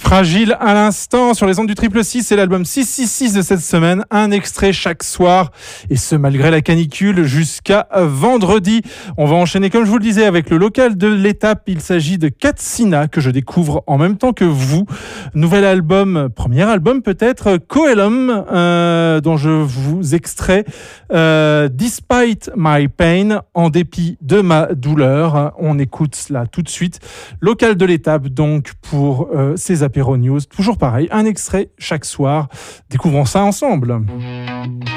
Fragile à l'instant sur les ondes du 666, c'est l'album 666 de cette semaine, un extrait chaque soir et ce malgré la canicule jusqu'à vendredi. On va enchaîner comme je vous le disais avec le local de l'étape, il s'agit de Katsina que je découvre en même temps que vous. Nouvel album, premier album peut-être, Coelum, dont je vous extrais Despite My Pain, en dépit de ma douleur. On écoute cela tout de suite. Local de l'étape donc pour ces apéros news. Toujours pareil, un extrait chaque soir. Découvrons ça ensemble.